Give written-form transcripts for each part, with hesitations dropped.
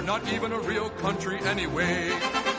We're not even a real country anyway.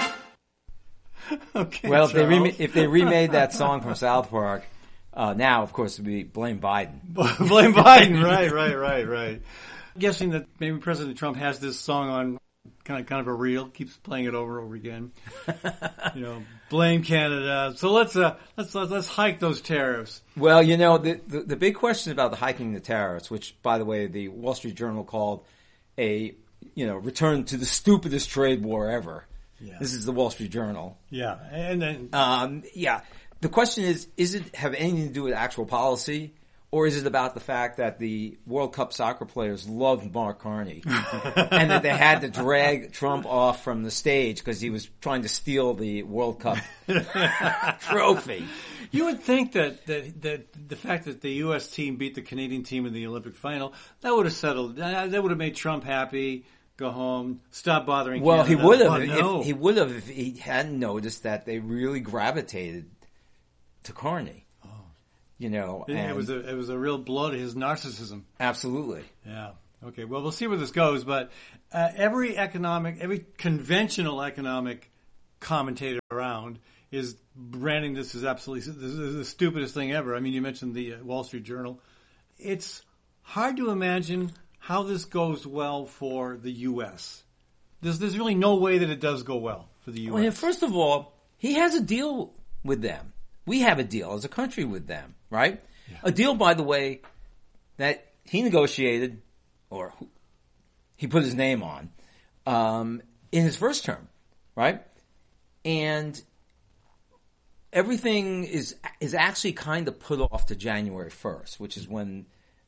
Okay. Well, Charles. if they remade that song from South Park, now, of course, it would be blame Biden. Blame Biden. Right. I'm guessing that maybe President Trump has this song on kind of a reel, keeps playing it over and over again. Blame Canada. So let's hike those tariffs. Well, the big question about the hiking the tariffs, which, by the way, the Wall Street Journal called a return to the stupidest trade war ever. Yeah. This is the Wall Street Journal. Yeah, and then the question is it have anything to do with actual policy, or is it about the fact that the World Cup soccer players loved Mark Carney and that they had to drag Trump off from the stage because he was trying to steal the World Cup trophy? You would think that the fact that the U.S. team beat the Canadian team in the Olympic final, that would have settled. That would have made Trump happy. Go home. Stop bothering. Well, Canada. he would have. No. He would have if he hadn't noticed that they really gravitated to Carney. Oh, and it was a real blow to his narcissism. Absolutely. Yeah. Okay. Well, we'll see where this goes, but every conventional economic commentator around is branding this as absolutely the stupidest thing ever. I mean, you mentioned the Wall Street Journal. It's hard to imagine how this goes well for the U.S. There's really no way that it does go well for the U.S. Well, first of all, he has a deal with them. We have a deal as a country with them, right? Yeah. A deal, by the way, that he negotiated, or he put his name on, in his first term, right? And everything is actually kind of put off to January 1st, which is when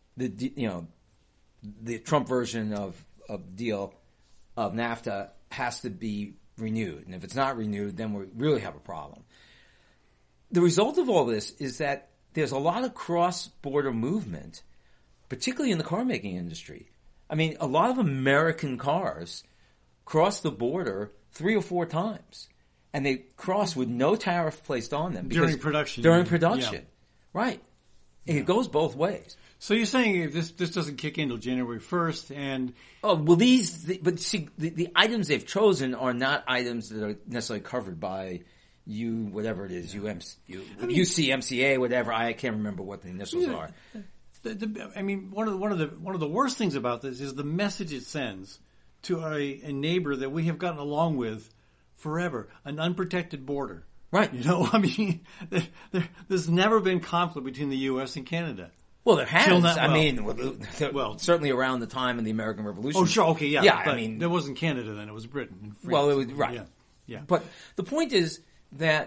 the Trump version of deal of NAFTA has to be renewed. And if it's not renewed, then we really have a problem. The result of all this is that there's a lot of cross-border movement, particularly in the car-making industry. I mean, a lot of American cars cross the border 3 or 4 times. And they cross with no tariff placed on them. During production. Yeah. Right. And it goes both ways. So you're saying if this doesn't kick in until January 1st and... Oh, well, the items they've chosen are not items that are necessarily covered by whatever it is, UCMCA, whatever. I can't remember what the initials are. One of the worst things about this is the message it sends to a neighbor that we have gotten along with forever, an unprotected border. Right. There's never been conflict between the U.S. and Canada. Well, there has. Certainly around the time of the American Revolution. Oh, sure. Okay, yeah. Yeah, but there wasn't Canada then. It was Britain and France. Well, it was, right. Yeah. But the point is that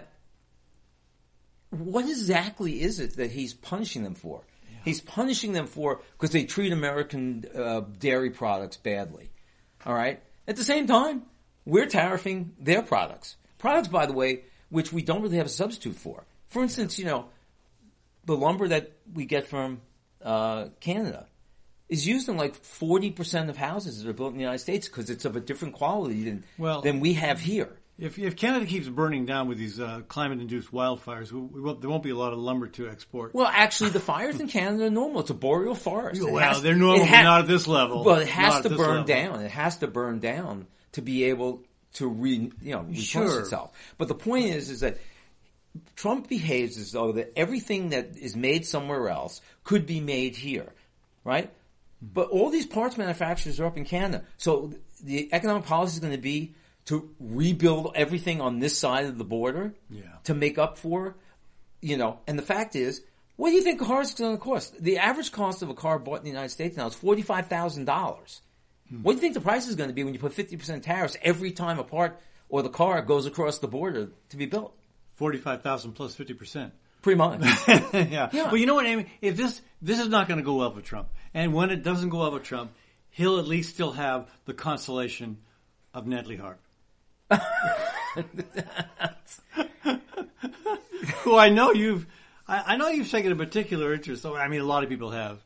what exactly is it that he's punishing them for? Yeah. He's punishing them for because they treat American dairy products badly. All right? At the same time, we're tariffing their products. Products, by the way, which we don't really have a substitute for. For instance, the lumber that we get from Canada is used in like 40% of houses that are built in the United States because it's of a different quality than we have here. If Canada keeps burning down with these climate-induced wildfires, there won't be a lot of lumber to export. Well, actually, the fires in Canada are normal. It's a boreal forest. They're normal, but not at this level. Well, it has to burn down. It has to burn down to be able to replenish itself. But the point is that Trump behaves as though that everything that is made somewhere else could be made here, right? But all these parts manufacturers are up in Canada. So the economic policy is going to be to rebuild everything on this side of the border to make up for, and the fact is, what do you think a car is going to cost? The average cost of a car bought in the United States now is $45,000. What do you think the price is going to be when you put 50% tariffs every time a part or the car goes across the border to be built? 45,000 plus 50%. Pretty much. Yeah. Well, you know what, Amy? If this is not going to go well for Trump, and when it doesn't go well for Trump, he'll at least still have the consolation of Natalie Harp. Who I know you've taken a particular interest. I mean, a lot of people have.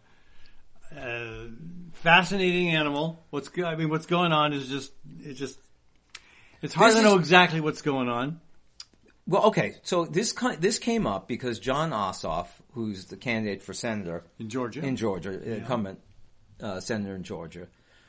Fascinating animal. What's going on is it's hard to know exactly what's going on. Well, okay. So this came up because John Ossoff, who's the candidate for senator in Georgia, incumbent senator in Georgia,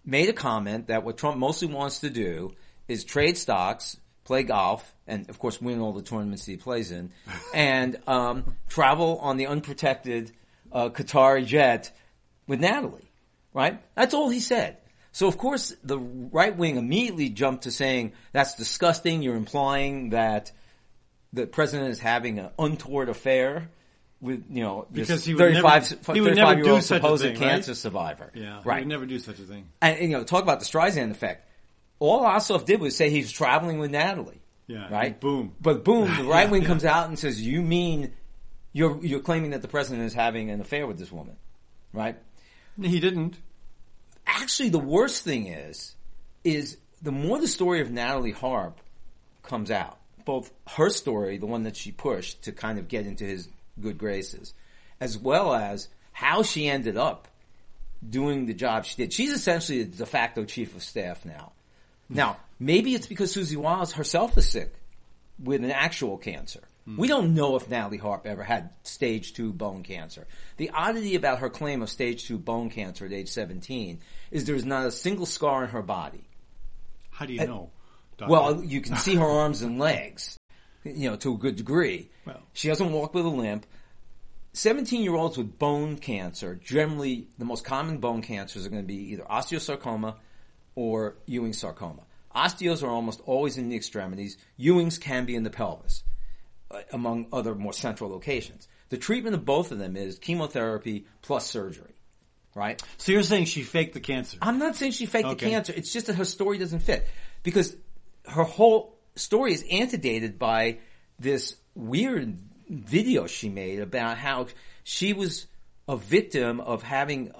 made a comment that what Trump mostly wants to do is trade stocks, play golf, and of course win all the tournaments he plays in, and travel on the unprotected Qatari jet with Natalie, right? That's all he said. So of course the right wing immediately jumped to saying, that's disgusting, you're implying that the president is having an untoward affair with, because he would 35-year-old supposed cancer survivor. Yeah, right. He would never do such a thing. And talk about the Streisand effect. All Ossoff did was say he was traveling with Natalie. Yeah. Right? Boom. But boom, the right wing comes out and says, you mean you're claiming that the president is having an affair with this woman. Right? He didn't. Actually, the worst thing is the more the story of Natalie Harp comes out, both her story, the one that she pushed to kind of get into his good graces, as well as how she ended up doing the job she did. She's essentially the de facto chief of staff now. Now, maybe it's because Susie Wiles herself is sick with an actual cancer. We don't know if Natalie Harp ever had stage 2 bone cancer. The oddity about her claim of stage 2 bone cancer at age 17 is there's not a single scar in her body. How do you know? Doctor? Well, you can see her arms and legs, to a good degree. Well, she doesn't walk with a limp. 17-year-olds with bone cancer, generally the most common bone cancers are going to be either osteosarcoma or Ewing's sarcoma. Osteos are almost always in the extremities. Ewing's can be in the pelvis, among other more central locations. The treatment of both of them is chemotherapy plus surgery, right? So you're saying she faked the cancer? I'm not saying she faked the cancer. It's just that her story doesn't fit. Because her whole story is antedated by this weird video she made about how she was a victim of having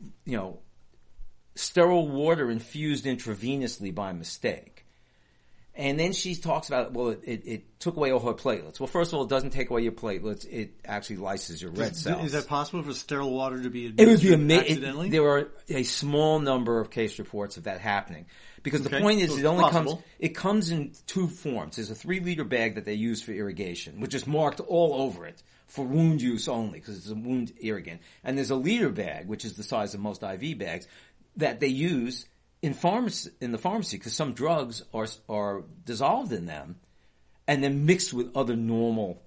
sterile water infused intravenously by mistake. And then she talks about, it took away all her platelets. Well, first of all, it doesn't take away your platelets. It actually lyses your red cells. Is that possible for sterile water to be administered accidentally? There are a small number of case reports of that happening. Because the point is, it comes in 2 forms. There's a 3-liter bag that they use for irrigation, which is marked all over it for wound use only, because it's a wound irrigant. And there's a liter bag, which is the size of most IV bags, that they use in the pharmacy, because some drugs are dissolved in them and then mixed with other normal,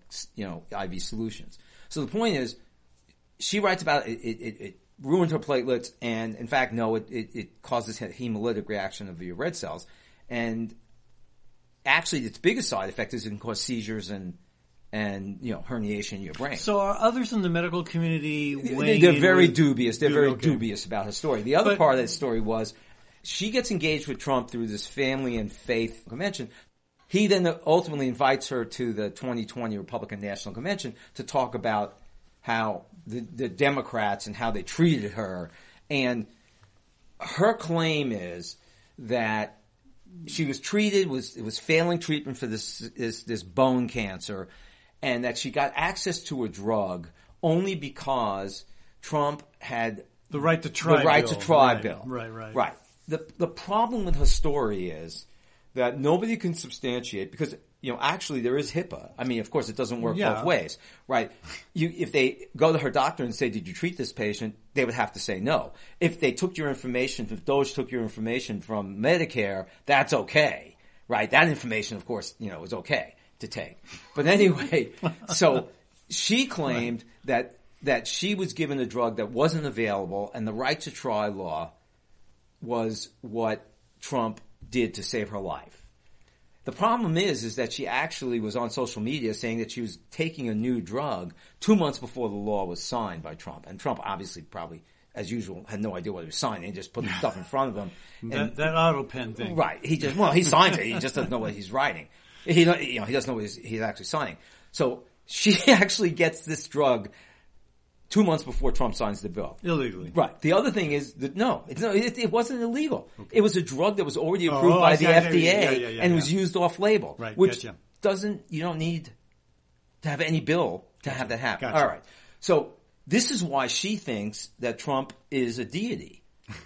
IV solutions. So the point is, she writes about it ruined her platelets, and in fact, no, it causes a hemolytic reaction of your red cells. And actually, its biggest side effect is it can cause seizures and herniation in your brain. So are others in the medical community they're very dubious. They're very dubious about her story. The other part of that story was she gets engaged with Trump through this family and faith convention. He then ultimately invites her to the 2020 Republican National Convention to talk about how the Democrats and how they treated her. And her claim is that she was treated, it was failing treatment for this bone cancer, and that she got access to a drug only because Trump had the right to try bill. Right. The problem with her story is that nobody can substantiate, because actually there is HIPAA. I mean, of course, it doesn't work both ways, right? If they go to her doctor and say, "Did you treat this patient?" they would have to say no. If they took your information, if DOJ took your information from Medicare, that's okay, right? That information, of course, is okay to take. But anyway, so she claimed that she was given a drug that wasn't available, and the right to try law was what Trump did to save her life. The problem is that she actually was on social media saying that she was taking a new drug 2 months before the law was signed by Trump. And Trump obviously probably, as usual, had no idea what he was signing. He just put the stuff in front of him. That auto pen thing. Right. He signs it. He just doesn't know what he's writing. He doesn't know what he's actually signing. So she actually gets this drug 2 months before Trump signs the bill. Illegally. Right. The other thing is that it wasn't illegal. Okay. It was a drug that was already approved by the FDA and was used off label. Right. Which you don't need to have any bill to have that happen. Gotcha. All right. So this is why she thinks that Trump is a deity.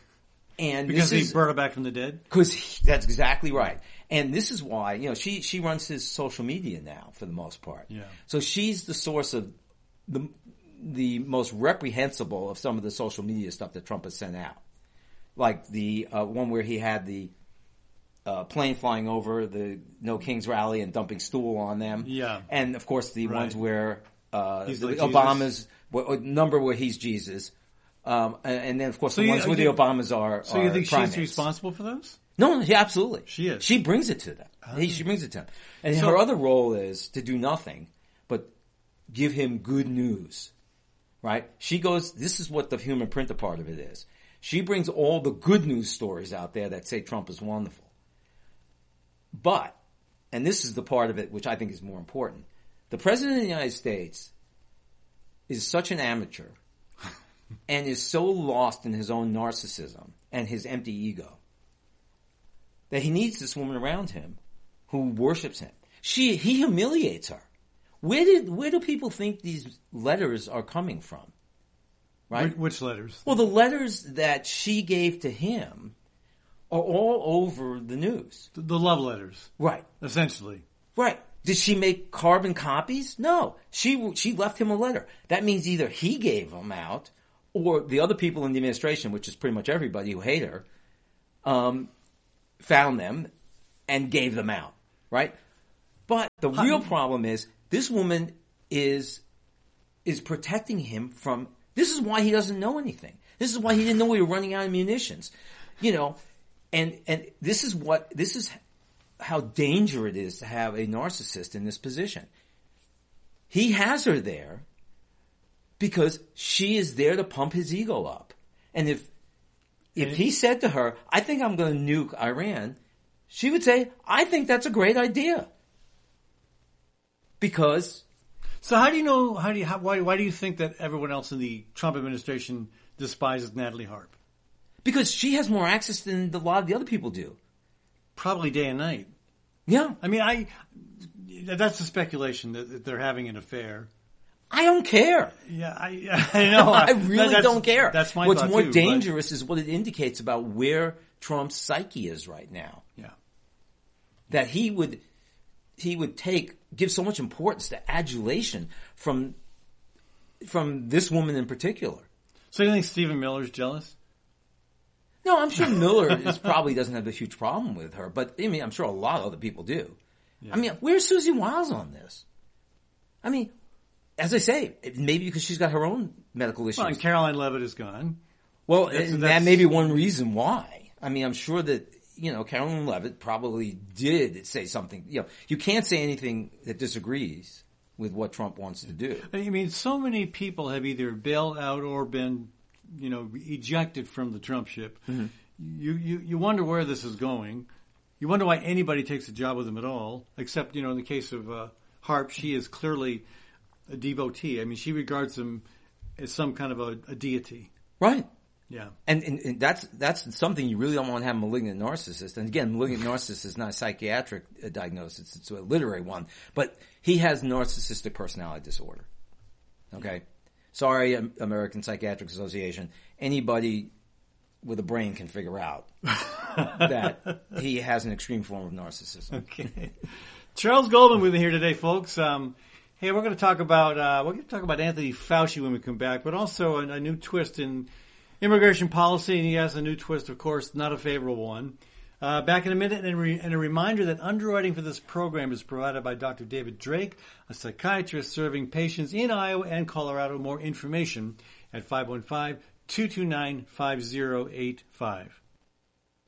And because he brought her back from the dead? Because that's exactly right. And this is why, she runs his social media now for the most part. Yeah. So she's the source of the most reprehensible of some of the social media stuff that Trump has sent out. like the one where he had the plane flying over the No Kings rally and dumping stool on them. Yeah. And of course the ones where he's like Obama's number where he's Jesus. And then of course the ones where the Obamas are. So you think primates. she's responsible for those? No, yeah, absolutely. She is. She brings it to them. She brings it to him. And her other role is to do nothing but give him good news. Right? She goes, this is what the human printer part of it is. She brings all the good news stories out there that say Trump is wonderful. But, and this is the part of it which I think is more important, the President of the United States is such an amateur and is so lost in his own narcissism and his empty ego that he needs this woman around him who worships him. He humiliates her. Where do people think these letters are coming from? Right? Which letters? Well, the letters that she gave to him are all over the news. The love letters. Right. Essentially. Right. Did she make carbon copies? No. She left him a letter. That means either he gave them out or the other people in the administration, which is pretty much everybody who hate her, found them and gave them out. Right? But the real problem is this woman is protecting him from... This is why he doesn't know anything. This is why he didn't know we were running out of munitions. You know, and this is how dangerous it is to have a narcissist in this position. He has her there because she is there to pump his ego up. And if he said to her, I think I'm going to nuke Iran, she would say, I think that's a great idea. Because... So how do you know, why do you think that everyone else in the Trump administration despises Natalie Harp? Because she has more access than a lot of the other people do. Probably day and night. Yeah. I mean, that's the speculation that they're having an affair. I don't care. Yeah, I know. I really don't care. That's my What's thought more too, dangerous is what it indicates about where Trump's psyche is right now. Yeah. That he would give so much importance to adulation from this woman in particular. So you think Stephen Miller's jealous? No, I'm sure Miller probably doesn't have a huge problem with her, but I mean, I'm sure a lot of other people do. Yeah. I mean, where's Susie Wiles on this? I mean, as I say, maybe because she's got her own medical issues. Well, and Caroline Leavitt is gone. Well, that may be one reason why. I mean, I'm sure that, Caroline Leavitt probably did say something. You can't say anything that disagrees with what Trump wants to do. I mean, so many people have either bailed out or been, ejected from the Trump ship. Mm-hmm. You wonder where this is going. You wonder why anybody takes a job with him at all, except, in the case of Harp, she is clearly a devotee. I mean, she regards him as some kind of a deity. Right. Yeah. And that's something you really don't want to have a malignant narcissist. And again, malignant narcissist is not a psychiatric diagnosis. It's a literary one. But he has narcissistic personality disorder. Okay? Sorry, American Psychiatric Association. Anybody with a brain can figure out that he has an extreme form of narcissism. Okay. Charles Goldman with me here today, folks. Hey, we're going to talk about Anthony Fauci when we come back, but also a new twist in immigration policy, and he has a new twist, of course, not a favorable one. Back in a minute, and a reminder that underwriting for this program is provided by Dr. David Drake, a psychiatrist serving patients in Iowa and Colorado. More information at 515-229-5085.